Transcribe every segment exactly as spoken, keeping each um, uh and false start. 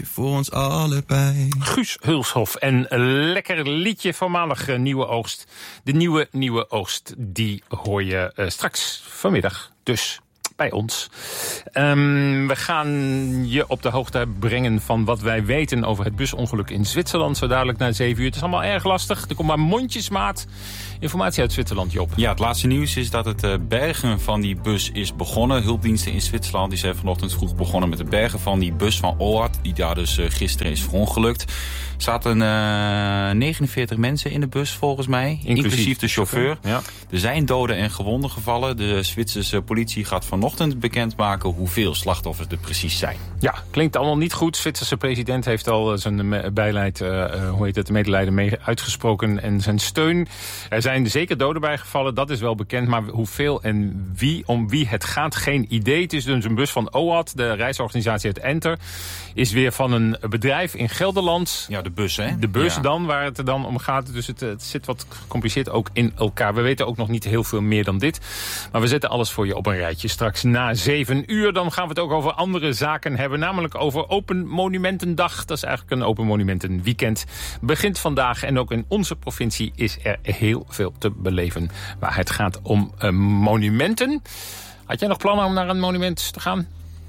Voor ons allebei. Guus Hulshof en een lekker liedje van maandag, uh, Nieuwe Oogst. De nieuwe, nieuwe oogst, die hoor je uh, straks vanmiddag dus bij ons. Um, we gaan je op de hoogte brengen van wat wij weten over het busongeluk in Zwitserland. Zo dadelijk na zeven uur. Het is allemaal erg lastig. Er komt maar mondjesmaat informatie uit Zwitserland, Job. Ja, het laatste nieuws is dat het uh, bergen van die bus is begonnen. Hulpdiensten in Zwitserland die zijn vanochtend vroeg begonnen met het bergen van die bus van OAT, die daar dus uh, gisteren is verongelukt. Er zaten uh, negenenveertig mensen in de bus volgens mij, inclusief, inclusief de chauffeur. Ja. Er zijn doden en gewonden gevallen. De Zwitserse politie gaat vanochtend bekendmaken hoeveel slachtoffers er precies zijn. Ja, klinkt allemaal niet goed. De Zwitserse president heeft al zijn bijleid, uh, hoe heet het, medelijden mee uitgesproken en zijn steun. Er zijn zeker doden bijgevallen, dat is wel bekend. Maar hoeveel en wie, om wie het gaat, geen idee. Het is dus een bus van OAT, de reisorganisatie uit Enter. Is weer van een bedrijf in Gelderland. Ja, de bus, hè? De bus ja. dan, waar het dan om gaat. Dus het, het zit wat gecompliceerd ook in elkaar. We weten ook nog niet heel veel meer dan dit. Maar we zetten alles voor je op een rijtje. Straks na zeven uur, dan gaan we het ook over andere zaken hebben. Namelijk over Open Monumentendag. Dat is eigenlijk een Open Monumentenweekend. Begint vandaag en ook in onze provincie is er heel veel te beleven. Maar het gaat om uh, monumenten. Had jij nog plannen om naar een monument te gaan?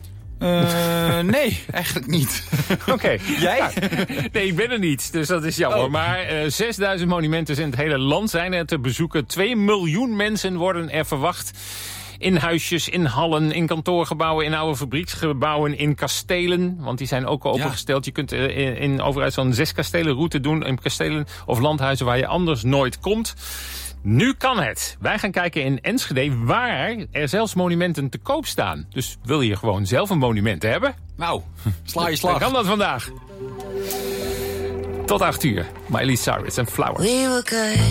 Uh, nee, eigenlijk niet. Oké. Okay. Jij? Ja, nee, ik ben er niet, dus dat is jammer. Oh. Maar uh, zesduizend monumenten in het hele land zijn er te bezoeken. Twee miljoen mensen worden er verwacht. In huisjes, in hallen, in kantoorgebouwen, in oude fabrieksgebouwen, in kastelen. Want die zijn ook opengesteld. Ja. Je kunt uh, in, in overheid zo'n zes kastelenroute doen. In kastelen of landhuizen waar je anders nooit komt. Nu kan het. Wij gaan kijken in Enschede waar er zelfs monumenten te koop staan. Dus wil je gewoon zelf een monument hebben? Nou, sla je slag. Dan kan dat vandaag. Tot acht uur. Miley Cyrus en Flowers. We were good.